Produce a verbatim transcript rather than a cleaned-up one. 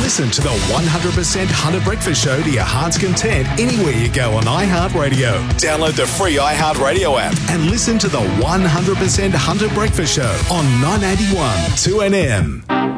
Listen to the one hundred percent Hunter Breakfast Show to your heart's content anywhere you go on iHeartRadio. Download the free iHeartRadio app and listen to the one hundred percent Hunter Breakfast Show on nine eighty-one two N M.